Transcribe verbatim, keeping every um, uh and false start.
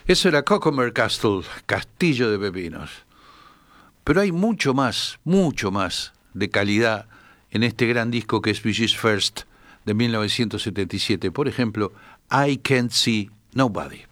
Eso era Cocomer Castle, Castillo de Pepinos. Pero hay mucho más, mucho más de calidad en este gran disco que es Bee Gees First de mil novecientos setenta y siete. Por ejemplo, I Can't See Nobody.